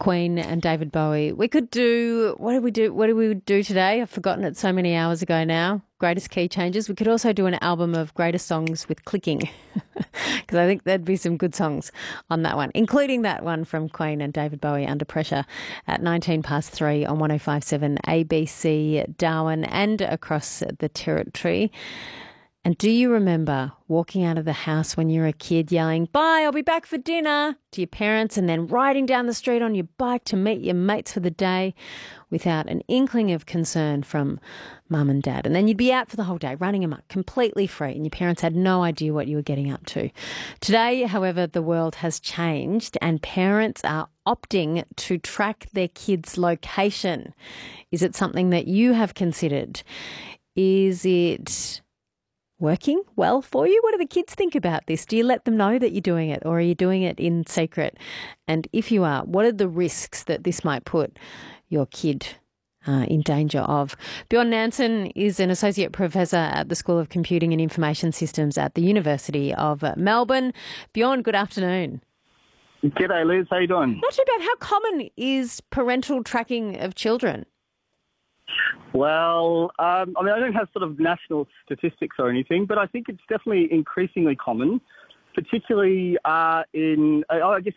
Queen and David Bowie. We could do, what did we do? What did we do today? I've forgotten it so many hours ago now. Greatest key changes. We could also do an album of greatest songs with clicking, because I think there'd be some good songs on that one, including that one from Queen and David Bowie, Under Pressure, at 3 on 105.7 ABC Darwin and across the Territory. And do you remember walking out of the house when you were a kid yelling, "Bye, I'll be back for dinner," to your parents, and then riding down the street on your bike to meet your mates for the day without an inkling of concern from mum and dad? And then you'd be out for the whole day, running amok, completely free, and your parents had no idea what you were getting up to. Today, however, the world has changed and parents are opting to track their kids' location. Is it something that you have considered? Is it working well for you? What do the kids think about this? Do you let them know that you're doing it, or are you doing it in secret? And if you are, what are the risks that this might put your kid in danger of? Bjorn Nansen is an associate professor at the School of Computing and Information Systems at the University of Melbourne. Bjorn, good afternoon. G'day, Liz. How you doing? Not too bad. How common is parental tracking of children? Well, I don't have sort of national statistics or anything, but I think it's definitely increasingly common, particularly depending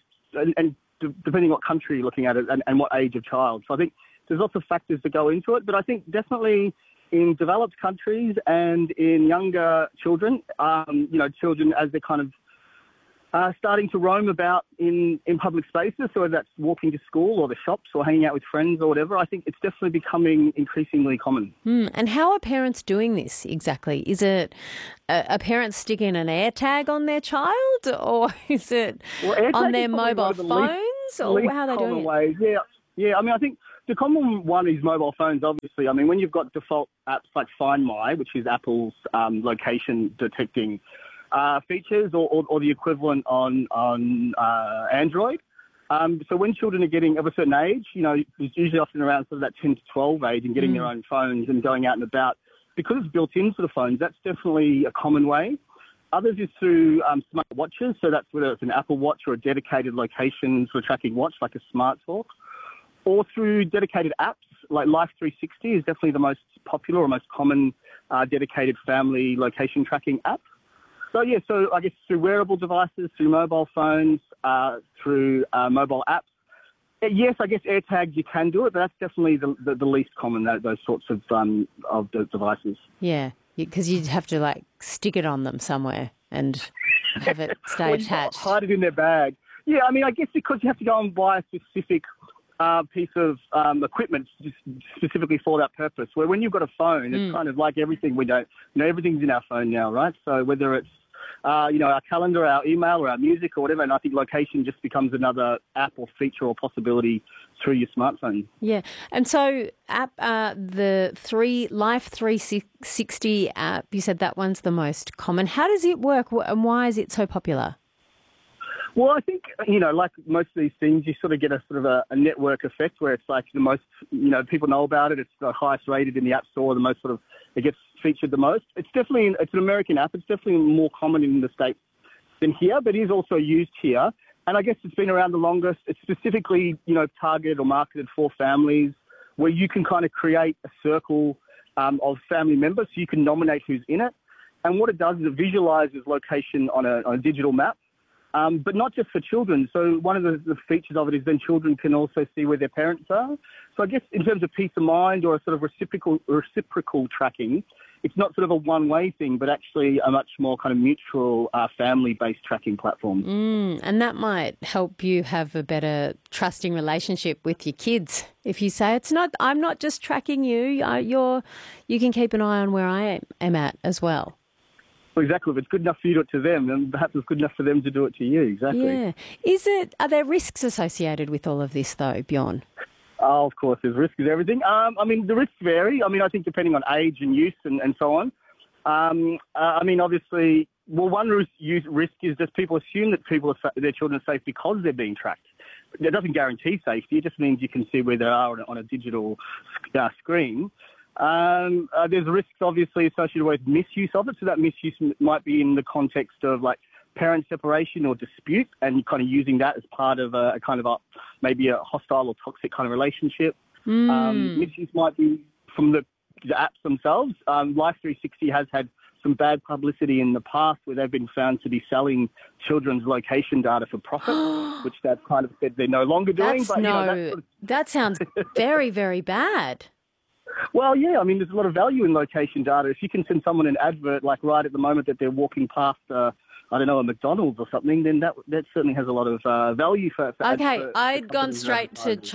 what country you're looking at it and what age of child. So I think there's lots of factors that go into it, but I think definitely in developed countries and in younger children, children as they're kind of starting to roam about in public spaces, so whether that's walking to school or the shops or hanging out with friends or whatever, I think it's definitely becoming increasingly common. And how are parents doing this exactly? Is it a parent sticking an AirTag on their child, or is it on their mobile phones, or how are they doing it? Ways. Yeah. I mean, I think the common one is mobile phones, obviously. I mean, when you've got default apps like Find My, which is Apple's location detecting features, or the equivalent on Android. So when children are getting of a certain age, it's usually often around sort of that 10 to 12 age, and getting their own phones and going out and about, because it's built into the phones, that's definitely a common way. Others is through smart watches, so that's whether it's an Apple Watch or a dedicated location for tracking watch like a Smart Talk, or through dedicated apps like Life 360 is definitely the most popular or most common dedicated family location tracking app. So I guess through wearable devices, through mobile phones, through mobile apps. Yes, I guess AirTags, you can do it, but that's definitely the least common, those sorts of devices. Yeah, because you'd have to stick it on them somewhere and have it stay attached. Hide it in their bag. Yeah, I mean, I guess because you have to go and buy a specific piece of equipment specifically for that purpose. Where when you've got a phone, it's kind of like everything we don't, everything's in our phone now, right? So whether it's, our calendar, our email, or our music or whatever, and I think location just becomes another app or feature or possibility through your smartphone. Yeah, and so the Life 360 app, you said that one's the most common. How does it work, and why is it so popular? Well, I think, like most of these things, you sort of get a sort of a network effect where it's like the most, people know about it. It's the highest rated in the App Store, the most it gets featured the most. It's an American app. It's definitely more common in the States than here, but it is also used here. And I guess it's been around the longest. It's specifically, targeted or marketed for families, where you can kind of create a circle of family members, so you can nominate who's in it. And what it does is it visualizes location on a digital map. But not just for children. So one of the features of it is then children can also see where their parents are. So I guess in terms of peace of mind or a sort of reciprocal tracking, it's not sort of a one-way thing, but actually a much more kind of mutual family-based tracking platform. And that might help you have a better trusting relationship with your kids. If you say, I'm not just tracking you, you can keep an eye on where I am at as well. Exactly. If it's good enough for you to do it to them, then perhaps it's good enough for them to do it to you. Exactly. Yeah. Are there risks associated with all of this, though, Bjorn? Oh, of course, there's risks with everything. The risks vary. I think depending on age and use and so on. Obviously, one risk is just people assume that their children are safe because they're being tracked. It doesn't guarantee safety. It just means you can see where they are on a digital screen. There's risks obviously associated with misuse of it. So that misuse might be in the context of parent separation or dispute, and kind of using that as part of a kind of maybe a hostile or toxic kind of relationship. Misuse might be from the apps themselves. Life360 has had some bad publicity in the past where they've been found to be selling children's location data for profit, which they've kind of said they're no longer doing. That sounds very, very bad. Well, yeah, I mean, there's a lot of value in location data. If you can send someone an advert, like right at the moment that they're walking past, I don't know, a McDonald's or something, then that certainly has a lot of value for okay, for I'd gone straight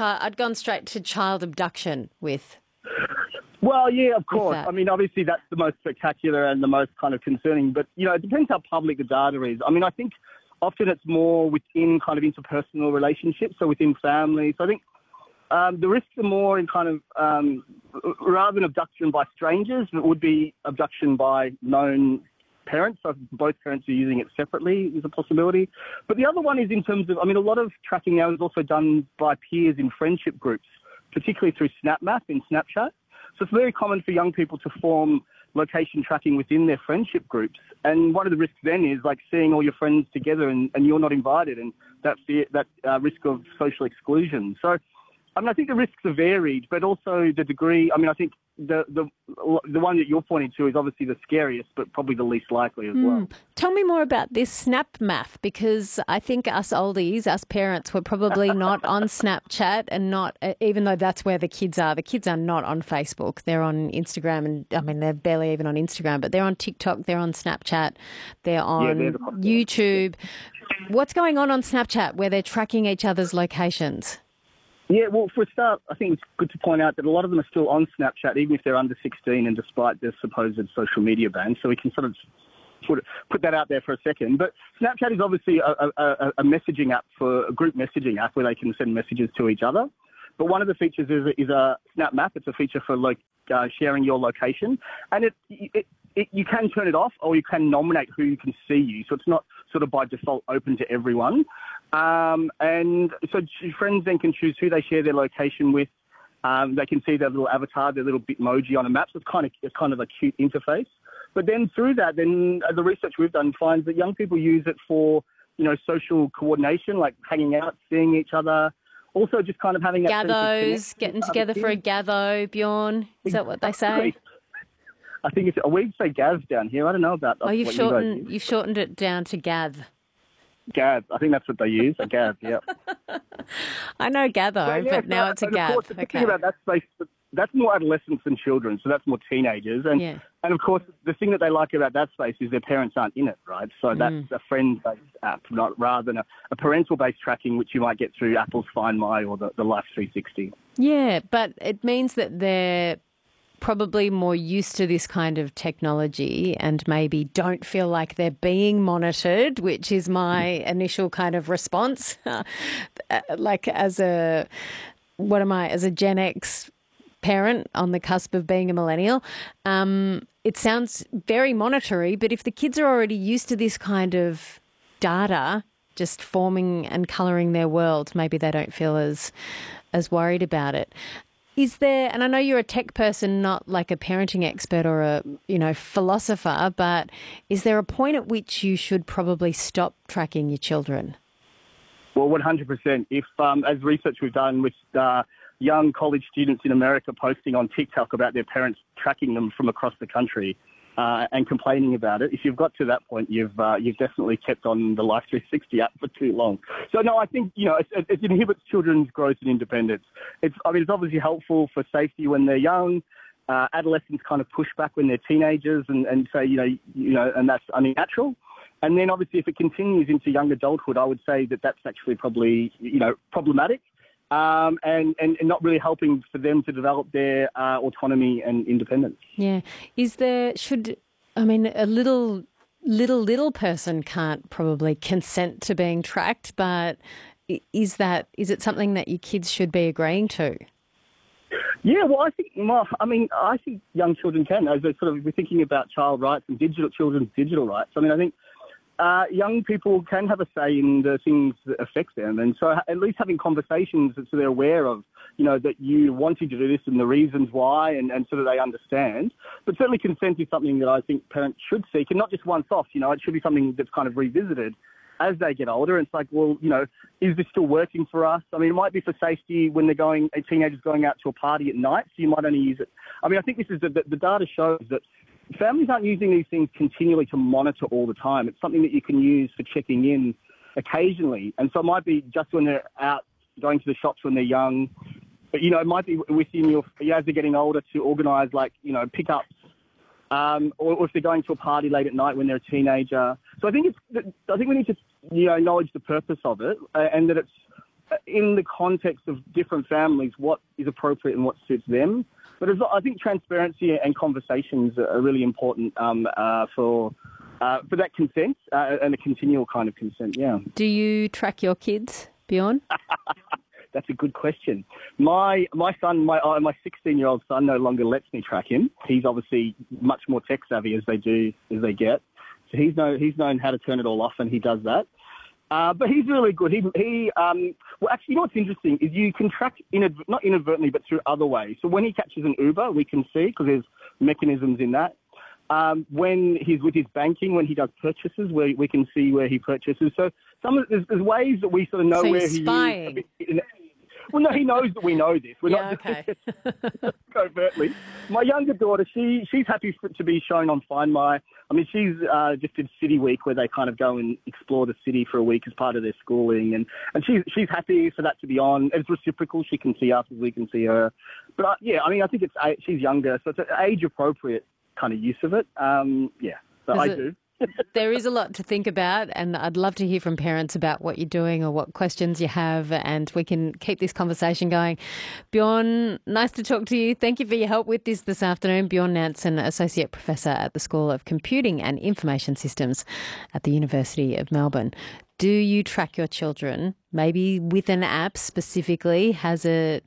to child abduction with. Well, yeah, of course. I mean, obviously that's the most spectacular and the most kind of concerning. But, it depends how public the data is. I mean, I think often it's more within kind of interpersonal relationships, so within families. So I think the risks are more in kind of, rather than abduction by strangers, it would be abduction by known parents. So if both parents are using it separately is a possibility. But the other one is in terms of, I mean, a lot of tracking now is also done by peers in friendship groups, particularly through SnapMap in Snapchat. So it's very common for young people to form location tracking within their friendship groups. And one of the risks then is like seeing all your friends together and you're not invited, and that risk of social exclusion. So, I mean, I think the risks are varied, but also the degree. I mean, I think the one that you're pointing to is obviously the scariest, but probably the least likely as well. Tell me more about this SnapMap, because I think us oldies, us parents, were probably not on Snapchat, and not, even though that's where the kids are. The kids are not on Facebook. They're on Instagram, and I mean, they're barely even on Instagram, but they're on TikTok, they're on Snapchat, they're on YouTube. What's going on Snapchat where they're tracking each other's locations? Yeah, well, for a start, I think it's good to point out that a lot of them are still on Snapchat, even if they're under 16 and despite their supposed social media ban. So we can sort of put that out there for a second. But Snapchat is obviously a messaging app, for a group messaging app where they can send messages to each other. But one of the features is a Snap Map. It's a feature for sharing your location. And you can turn it off, or you can nominate who you can see you. So it's not sort of by default open to everyone. And so friends then can choose who they share their location with. They can see their little avatar, their little Bitmoji on a map. So it's kind of a cute interface. But then through that, the research we've done finds that young people use it for, social coordination, like hanging out, seeing each other. Also just kind of having gathos, getting together for a gatho, Bjorn. Is that what they say? I think we say Gav down here. I don't know about that. Oh, you've shortened it down to Gav. Gav. I think that's what they use, a Gav, yeah. I know Gatho, but now it's a Gav. Of course, the thing about that space, that's more adolescents than children, so that's more teenagers. And of course, the thing that they like about that space is their parents aren't in it, right? So that's a friend-based app, rather than a parental-based tracking, which you might get through Apple's Find My or the Life360. Yeah, but it means that they're probably more used to this kind of technology and maybe don't feel like they're being monitored, which is my initial kind of response. Like as a Gen X parent on the cusp of being a millennial, it sounds very monitory, but if the kids are already used to this kind of data just forming and colouring their world, maybe they don't feel as worried about it. Is there, and I know you're a tech person, not like a parenting expert or a, philosopher, but is there a point at which you should probably stop tracking your children? Well, 100%. If, as research we've done with young college students in America posting on TikTok about their parents tracking them from across the country and complaining about it, if you've got to that point, you've definitely kept on the Life360 app for too long. So, no, I think, it inhibits children's growth and independence. It's obviously helpful for safety when they're young. Adolescents kind of push back when they're teenagers and say, and that's unnatural. And then obviously if it continues into young adulthood, I would say that that's actually probably, problematic. And not really helping for them to develop their autonomy and independence. Yeah. A little person can't probably consent to being tracked, but is it something that your kids should be agreeing to? Yeah, well, I think young children can, as we're thinking about child rights and children's digital rights. I think young people can have a say in the things that affect them. And so at least having conversations so they're aware of, that you wanting to do this and the reasons why and so that they understand. But certainly consent is something that I think parents should seek, and not just once off. It should be something that's kind of revisited. as they get older, it's like, well, is this still working for us? I mean, it might be for safety when a teenager's going out to a party at night, so you might only use it. I mean, I think this is the data shows that families aren't using these things continually to monitor all the time. It's something that you can use for checking in occasionally. And so it might be just when they're out going to the shops when they're young, but, it might be within as they're getting older to organise, pickups, or if they're going to a party late at night when they're a teenager. So I think we need to, acknowledge the purpose of it, and that it's in the context of different families, what is appropriate and what suits them. But I think transparency and conversations are really important for that consent and a continual kind of consent, yeah. Do you track your kids, Bjorn? That's a good question. My son, my 16-year-old son, no longer lets me track him. He's obviously much more tech savvy as they get. So he's known how to turn it all off, and he does that. But he's really good. Well, actually, what's interesting is you can track not inadvertently, but through other ways. So when he catches an Uber, we can see because there's mechanisms in that. When he's with his banking, when he does purchases, we can see where he purchases. So there's ways that we sort of know where spying. He is. Well, no, he knows that we know this. We're not okay. covertly. My younger daughter, she's happy to be shown on Find My. I mean, she's just did City Week where they kind of go and explore the city for a week as part of their schooling, and she's happy for that to be on. It's reciprocal. She can see us as we can see her. But I think she's younger, so it's an age appropriate kind of use of it. So I do. There is a lot to think about, and I'd love to hear from parents about what you're doing or what questions you have, and we can keep this conversation going. Bjorn, nice to talk to you. Thank you for your help with this afternoon. Bjorn Nansen, Associate Professor at the School of Computing and Information Systems at the University of Melbourne. Do you track your children, maybe with an app specifically? Has it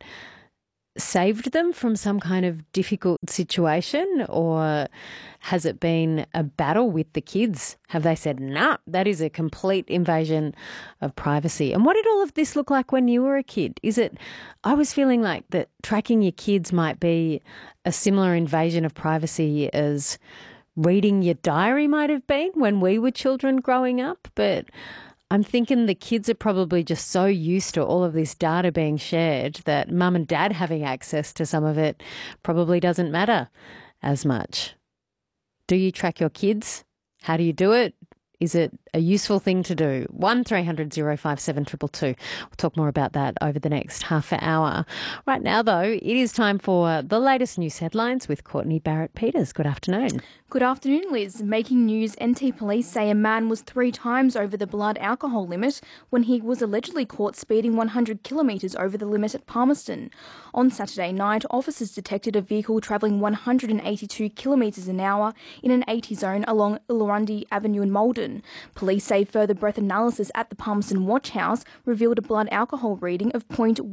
saved them from some kind of difficult situation, or has it been a battle with the kids? Have they said, nah, that is a complete invasion of privacy? And what did all of this look like when you were a kid? I was feeling like that tracking your kids might be a similar invasion of privacy as reading your diary might have been when we were children growing up, but I'm thinking the kids are probably just so used to all of this data being shared that mum and dad having access to some of it probably doesn't matter as much. Do you track your kids? How do you do it? Is it a useful thing to do? 1300 057 222. We'll talk more about that over the next half an hour. Right now, though, it is time for the latest news headlines with Courtney Barrett-Peters. Good afternoon. Good afternoon, Liz. Making news, NT police say a man was 3 times over the blood alcohol limit when he was allegedly caught speeding 100 kilometres over the limit at Palmerston. On Saturday night, officers detected a vehicle travelling 182 kilometres an hour in an 80 zone along Ilarundi Avenue in Malden. Police say further breath analysis at the Palmerston Watch House revealed a blood alcohol reading of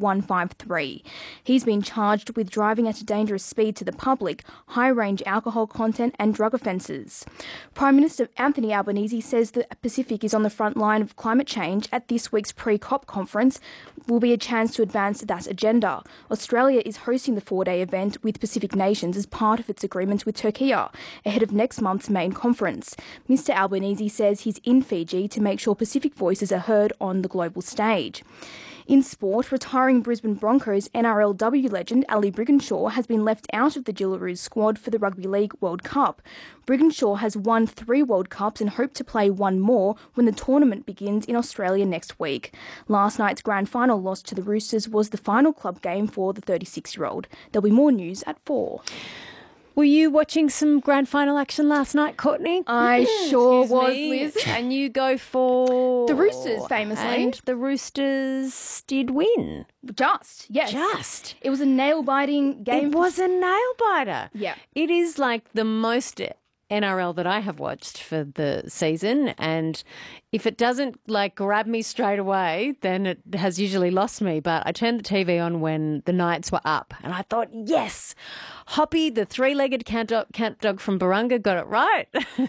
0.153. He's been charged with driving at a dangerous speed to the public, high-range alcohol content and drug offences. Prime Minister Anthony Albanese says the Pacific is on the front line of climate change at this week's pre-COP conference will be a chance to advance that agenda. Australia is hosting the 4-day event with Pacific nations as part of its agreement with Turkey ahead of next month's main conference. Mr Albanese says he's in Fiji to make sure Pacific voices are heard on the global stage. In sport, retiring Brisbane Broncos NRLW legend Ali Brigginshaw has been left out of the Jillaroos squad for the Rugby League World Cup. Brigginshaw has won 3 World Cups and hopes to play 1 more when the tournament begins in Australia next week. Last night's grand final loss to the Roosters was the final club game for the 36-year-old. There'll be more news at 4. Were you watching some grand final action last night, Courtney? I sure was, Liz. And you go for... the Roosters, famously. And the Roosters did win. Yes. Just. It was a nail-biting game. It was a nail-biter. Yeah. It is like the most NRL that I have watched for the season, and if it doesn't grab me straight away, then it has usually lost me. But I turned the TV on when the Knights were up, and I thought, yes, Hoppy, the 3-legged camp dog from Barunga, got it right.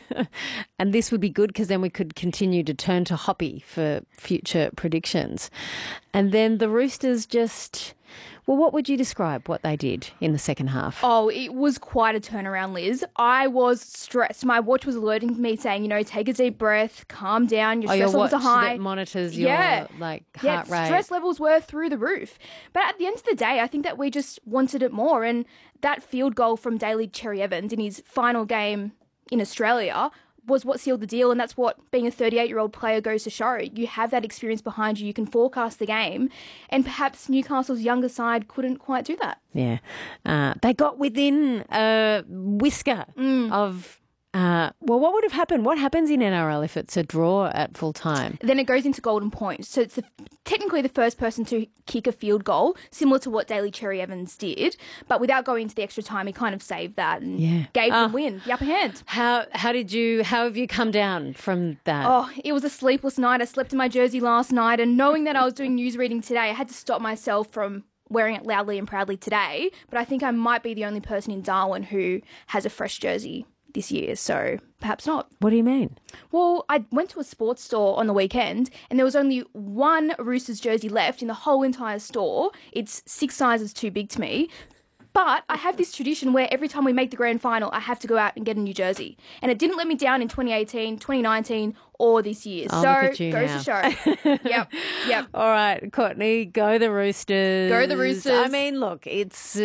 And this would be good because then we could continue to turn to Hoppy for future predictions. And then the Roosters just Well, what would you describe what they did in the second half? Oh, it was quite a turnaround, Liz. I was stressed. My watch was alerting me saying, take a deep breath, calm down, your stress levels are high. That monitors your heart rate. Stress levels were through the roof. But at the end of the day, I think that we just wanted it more. And that field goal from Daly Cherry Evans in his final game in Australia was what sealed the deal, and that's what being a 38-year-old player goes to show. You have that experience behind you, you can forecast the game, and perhaps Newcastle's younger side couldn't quite do that. Yeah. They got within a whisker of... what would have happened? What happens in NRL if it's a draw at full time? Then it goes into golden points. So it's technically the first person to kick a field goal, similar to what Daly Cherry Evans did. But without going into the extra time, he kind of saved that and gave them the win, the upper hand. How have you come down from that? Oh, it was a sleepless night. I slept in my jersey last night, and knowing that I was doing news reading today, I had to stop myself from wearing it loudly and proudly today. But I think I might be the only person in Darwin who has a fresh jersey this year, so perhaps not. What do you mean? Well, I went to a sports store on the weekend and there was only one Roosters jersey left in the whole entire store. It's 6 sizes too big to me. But I have this tradition where every time we make the grand final, I have to go out and get a new jersey. And it didn't let me down in 2018, 2019, or this year. Oh, so look at you goes now. to show. Yep. All right, Courtney, go the Roosters. Go the Roosters. I mean, look, it's,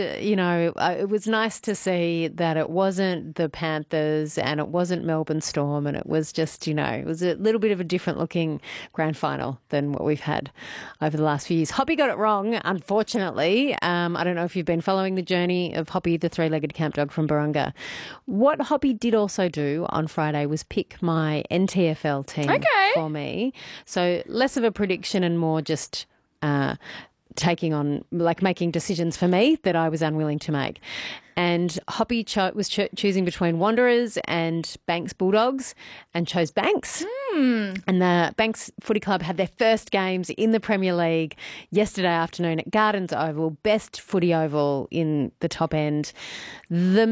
it was nice to see that it wasn't the Panthers and it wasn't Melbourne Storm, and it was just, it was a little bit of a different looking grand final than what we've had over the last few years. Hoppy got it wrong, unfortunately. I don't know if you've been following the journey of Hoppy, the three-legged camp dog from Barunga. What Hoppy did also do on Friday was pick my NTFL team for me. So less of a prediction and more just taking on, making decisions for me that I was unwilling to make. And Hoppy was choosing between Wanderers and Banks Bulldogs and chose Banks. And the Banks Footy Club had their first games in the Premier League yesterday afternoon at Gardens Oval, best footy oval in the top end. The